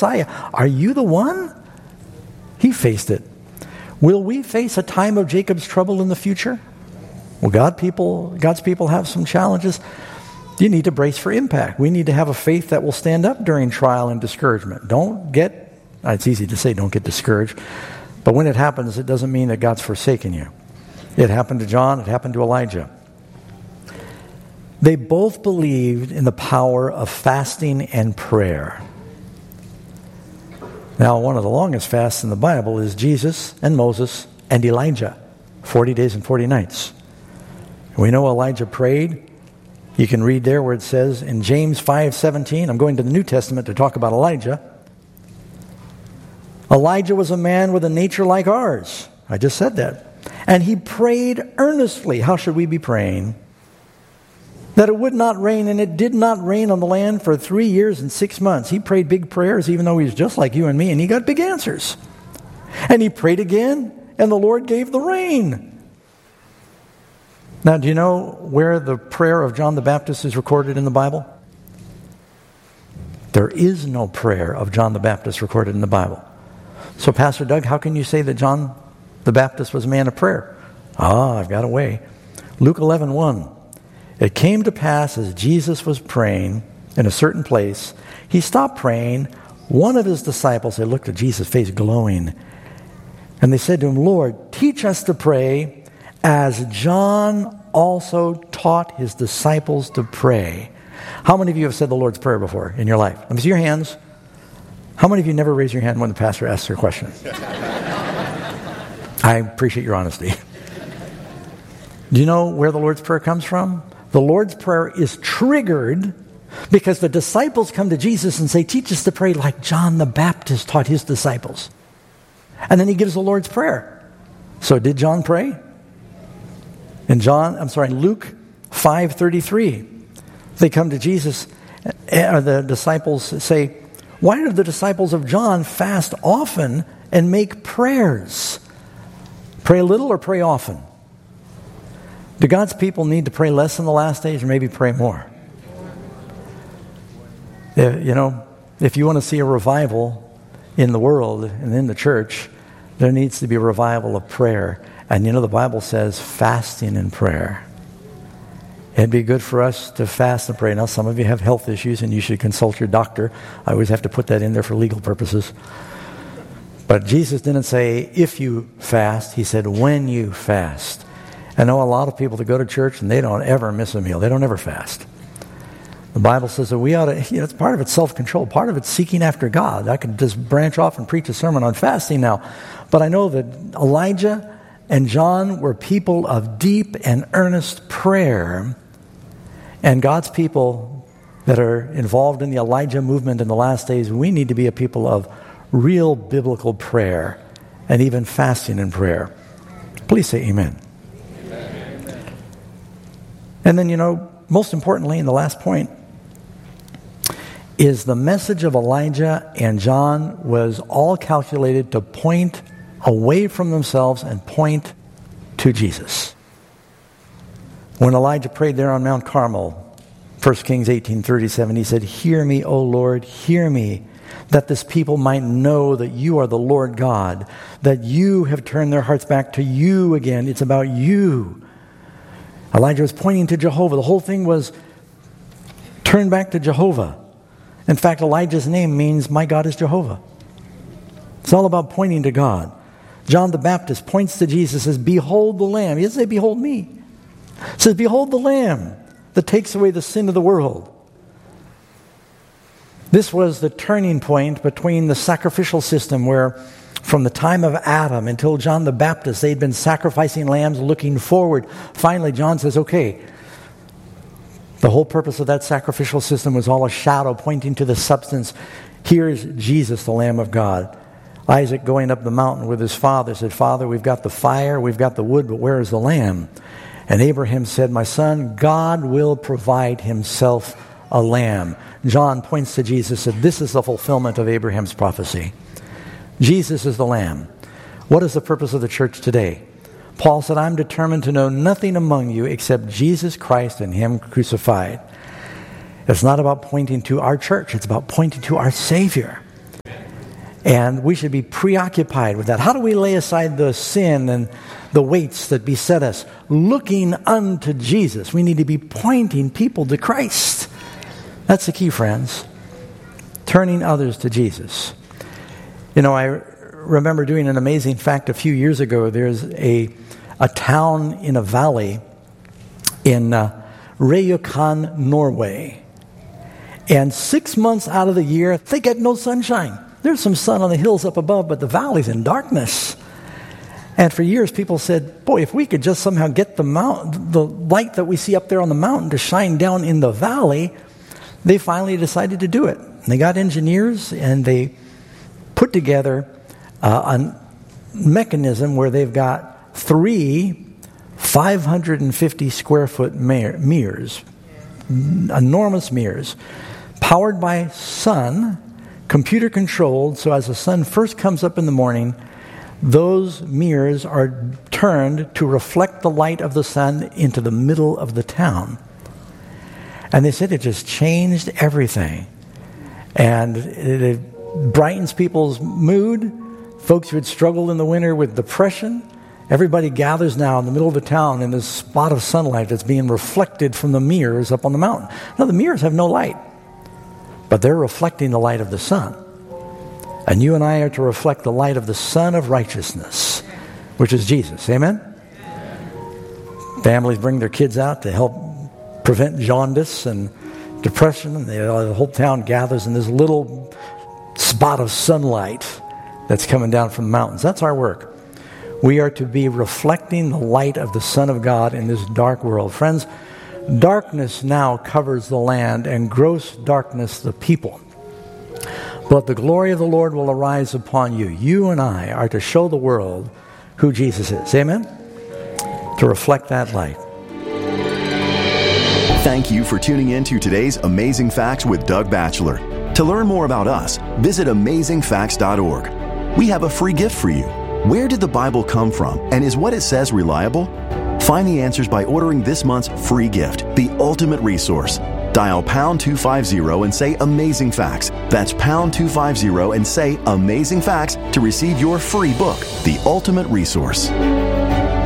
Messiah. Are you the one? He faced it. Will we face a time of Jacob's trouble in the future? Well, God's people have some challenges. You need to brace for impact. We need to have a faith that will stand up during trial and discouragement. It's easy to say don't get discouraged, but when it happens, it doesn't mean that God's forsaken you. It happened to John, it happened to Elijah. They both believed in the power of fasting and prayer. Now, one of the longest fasts in the Bible is Jesus and Moses and Elijah, 40 days and 40 nights. We know Elijah prayed. You can read there where it says in James 5:17, I'm going to the New Testament to talk about Elijah. Elijah was a man with a nature like ours. I just said that. And he prayed earnestly. How should we be praying? That it would not rain, and it did not rain on the land for 3 years and 6 months. He prayed big prayers, even though he was just like you and me, and he got big answers. And he prayed again, and the Lord gave the rain. Now, do you know where the prayer of John the Baptist is recorded in the Bible? There is no prayer of John the Baptist recorded in the Bible. So, Pastor Doug, how can you say that John the Baptist was a man of prayer? I've got a way. Luke 11:1. It came to pass as Jesus was praying in a certain place, he stopped praying. One of his disciples, they looked at Jesus' face glowing, and they said to him, Lord, teach us to pray as John also taught his disciples to pray. How many of you have said the Lord's Prayer before in your life? Let me see your hands. How many of you never raise your hand when the pastor asks your question? I appreciate your honesty. Do you know where the Lord's Prayer comes from? The Lord's Prayer is triggered because the disciples come to Jesus and say, teach us to pray like John the Baptist taught his disciples. And then he gives the Lord's Prayer. So did John pray? In Luke 5:33, they come to Jesus, the disciples say, why do the disciples of John fast often and make prayers? Pray a little or pray often? Do God's people need to pray less in the last days or maybe pray more? If you want to see a revival in the world and in the church, there needs to be a revival of prayer. And the Bible says fasting and prayer. It'd be good for us to fast and pray. Now, some of you have health issues and you should consult your doctor. I always have to put that in there for legal purposes. But Jesus didn't say, if you fast. He said, when you fast. I know a lot of people that go to church and they don't ever miss a meal. They don't ever fast. The Bible says that we ought to, it's part of it's self-control. Part of it's seeking after God. I could just branch off and preach a sermon on fasting now. But I know that Elijah and John were people of deep and earnest prayer. And God's people that are involved in the Elijah movement in the last days, we need to be a people of real biblical prayer and even fasting and prayer. Please say amen. And then, most importantly, in the last point, is the message of Elijah and John was all calculated to point away from themselves and point to Jesus. When Elijah prayed there on Mount Carmel, 1 Kings 18:37, he said, hear me, O Lord, hear me, that this people might know that you are the Lord God, that you have turned their hearts back to you again. It's about you. Elijah was pointing to Jehovah. The whole thing was turn back to Jehovah. In fact, Elijah's name means my God is Jehovah. It's all about pointing to God. John the Baptist points to Jesus, says, behold the Lamb. He doesn't say, behold me. He says, behold the Lamb that takes away the sin of the world. This was the turning point between the sacrificial system where from the time of Adam until John the Baptist, they'd been sacrificing lambs looking forward. Finally, John says, okay, the whole purpose of that sacrificial system was all a shadow pointing to the substance. Here's Jesus, the Lamb of God. Isaac going up the mountain with his father said, Father, we've got the fire, we've got the wood, but where is the lamb? And Abraham said, my son, God will provide himself a lamb. John points to Jesus and said, this is the fulfillment of Abraham's prophecy. Jesus is the Lamb. What is the purpose of the church today? Paul said, I'm determined to know nothing among you except Jesus Christ and Him crucified. It's not about pointing to our church. It's about pointing to our Savior. And we should be preoccupied with that. How do we lay aside the sin and the weights that beset us? Looking unto Jesus. We need to be pointing people to Christ. That's the key, friends. Turning others to Jesus. You know, I remember doing an amazing fact a few years ago. There's a town in a valley in Rjukan, Norway. And 6 months out of the year, they get no sunshine. There's some sun on the hills up above, but the valley's in darkness. And for years, people said, boy, if we could just somehow get the light that we see up there on the mountain to shine down in the valley, they finally decided to do it. And they got engineers, and they put together a mechanism where they've got 3 550-square-foot mirrors, enormous mirrors, powered by sun, computer-controlled, so as the sun first comes up in the morning, those mirrors are turned to reflect the light of the sun into the middle of the town. And they said it just changed everything. And it brightens people's mood. Folks who had struggled in the winter with depression, everybody gathers now in the middle of the town in this spot of sunlight that's being reflected from the mirrors up on the mountain. Now, the mirrors have no light, but they're reflecting the light of the sun. And you and I are to reflect the light of the Son of righteousness, which is Jesus. Amen? Families bring their kids out to help prevent jaundice and depression. And the whole town gathers in this little spot of sunlight that's coming down from the mountains. That's our work. We are to be reflecting the light of the Son of God in this dark world. Friends, darkness now covers the land, and gross darkness the people. But the glory of the Lord will arise upon you. You and I are to show the world who Jesus is. Amen? To reflect that light. Thank you for tuning in to today's Amazing Facts with Doug Batchelor. To learn more about us, visit AmazingFacts.org. We have a free gift for you. Where did the Bible come from, and is what it says reliable? Find the answers by ordering this month's free gift, The Ultimate Resource. Dial pound 250 and say Amazing Facts. That's pound 250 and say Amazing Facts to receive your free book, The Ultimate Resource.